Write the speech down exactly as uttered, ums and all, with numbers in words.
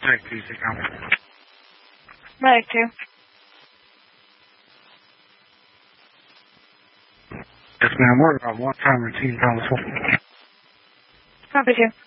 Medic two, take on. Medic two. Yes, ma'am. We're about one time routine console. Copy two.